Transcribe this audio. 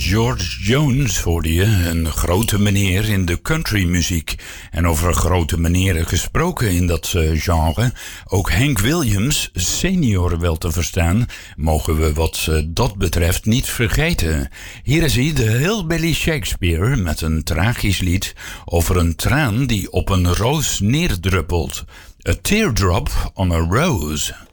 George Jones hoorde je, een grote meneer in de countrymuziek. En over grote meneren gesproken in dat genre, ook Hank Williams, senior wel te verstaan, mogen we wat dat betreft niet vergeten. Hier is hij, de Hillbilly Shakespeare, met een tragisch lied over een traan die op een roos neerdruppelt. A teardrop on a rose.